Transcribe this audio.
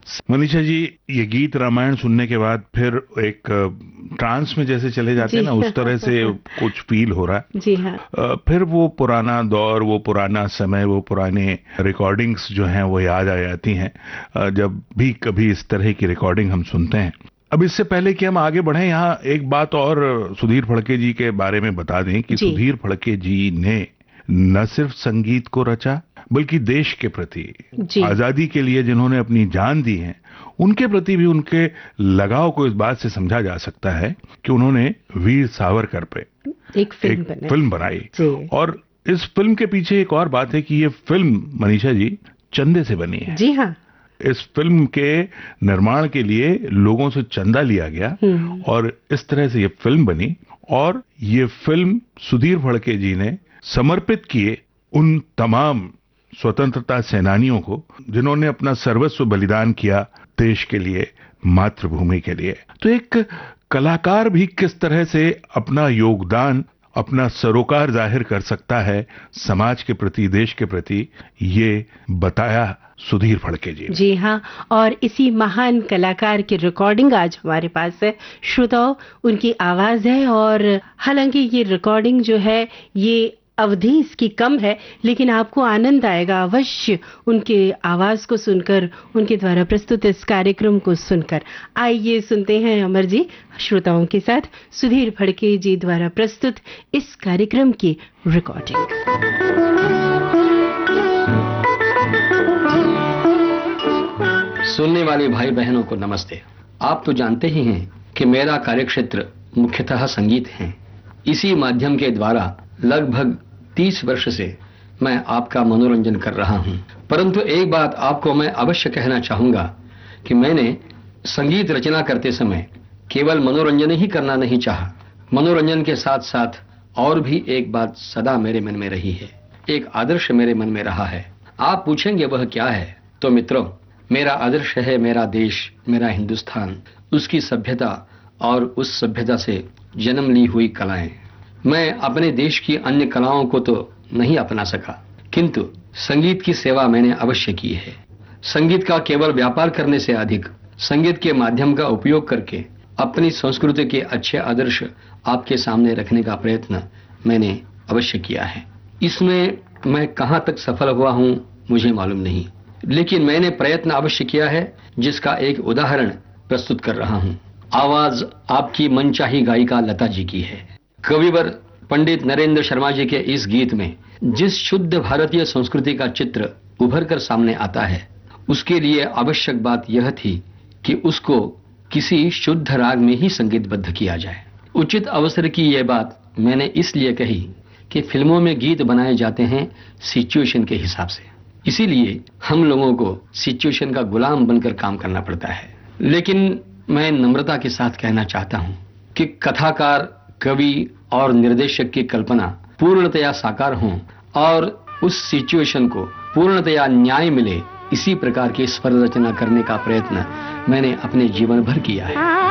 मनीषा जी, ये गीत रामायण सुनने के बाद फिर एक ट्रांस में जैसे चले जाते हैं ना, उस तरह से कुछ फील हो रहा है। जी हाँ। फिर वो पुराना दौर, वो पुराना समय, वो पुराने रिकॉर्डिंग्स जो हैं वो याद आ जाती हैं जब भी कभी इस तरह की रिकॉर्डिंग हम सुनते हैं। अब इससे पहले कि हम आगे बढ़ें, यहाँ एक बात और सुधीर फड़के जी के बारे में बता दें कि जी। सुधीर फड़के जी ने न सिर्फ संगीत को रचा, बल्कि देश के प्रति, आजादी के लिए जिन्होंने अपनी जान दी है, उनके प्रति भी उनके लगाव को इस बात से समझा जा सकता है कि उन्होंने वीर सावरकर पे एक फिल्म बनाई। और इस फिल्म के पीछे एक और बात है कि ये फिल्म, मनीषा जी, चंदे से बनी है। जी हाँ। इस फिल्म के निर्माण के लिए लोगों से चंदा लिया गया और इस तरह से ये फिल्म बनी। और ये फिल्म सुधीर फड़के जी ने समर्पित किए उन तमाम स्वतंत्रता सेनानियों को जिन्होंने अपना सर्वस्व बलिदान किया देश के लिए, मातृभूमि के लिए। तो एक कलाकार भी किस तरह से अपना योगदान, अपना सरोकार जाहिर कर सकता है समाज के प्रति, देश के प्रति, ये बताया सुधीर फड़के जी। जी हाँ, और इसी महान कलाकार की रिकॉर्डिंग आज हमारे पास है। श्रोताओं, उनकी आवाज है, और हालांकि ये रिकॉर्डिंग जो है ये अवधि इसकी कम है, लेकिन आपको आनंद आएगा अवश्य उनके आवाज को सुनकर, उनके द्वारा प्रस्तुत इस कार्यक्रम को सुनकर। आइए सुनते हैं अमर जी श्रोताओं के साथ सुधीर फड़के जी द्वारा प्रस्तुत इस कार्यक्रम की रिकॉर्डिंग। सुनने वाले भाई बहनों को नमस्ते। आप तो जानते ही हैं कि मेरा कार्यक्षेत्र मुख्यतः संगीत है। इसी माध्यम के द्वारा लगभग 30 वर्ष से मैं आपका मनोरंजन कर रहा हूं। परंतु एक बात आपको मैं अवश्य कहना चाहूंगा कि मैंने संगीत रचना करते समय केवल मनोरंजन ही करना नहीं चाहा। मनोरंजन के साथ साथ और भी एक बात सदा मेरे मन में रही है, एक आदर्श मेरे मन में रहा है। आप पूछेंगे वह क्या है? तो मित्रों, मेरा आदर्श है मेरा देश, मेरा हिंदुस्तान, उसकी सभ्यता और उस सभ्यता से जन्म ली हुई कलाएं। मैं अपने देश की अन्य कलाओं को तो नहीं अपना सका, किंतु संगीत की सेवा मैंने अवश्य की है। संगीत का केवल व्यापार करने से अधिक संगीत के माध्यम का उपयोग करके अपनी संस्कृति के अच्छे आदर्श आपके सामने रखने का प्रयत्न मैंने अवश्य किया है। इसमें मैं कहां तक सफल हुआ हूं मुझे मालूम नहीं, लेकिन मैंने प्रयत्न अवश्य किया है, जिसका एक उदाहरण प्रस्तुत कर रहा हूं। आवाज आपकी मनचाही गायिका लता जी की है। कविवर पंडित नरेंद्र शर्मा जी के इस गीत में जिस शुद्ध भारतीय संस्कृति का चित्र उभर कर सामने आता है, उसके लिए आवश्यक बात यह थी कि उसको किसी शुद्ध राग में ही संगीतबद्ध किया जाए। उचित अवसर की यह बात मैंने इसलिए कही कि फिल्मों में गीत बनाए जाते हैं सिचुएशन के हिसाब से, इसीलिए हम लोगों को सिचुएशन का गुलाम बनकर काम करना पड़ता है। लेकिन मैं नम्रता के साथ कहना चाहता हूं कि कथाकार, कवि और निर्देशक की कल्पना पूर्णतया साकार हों और उस सिचुएशन को पूर्णतया न्याय मिले, इसी प्रकार की स्वर रचना करने का प्रयत्न मैंने अपने जीवन भर किया है।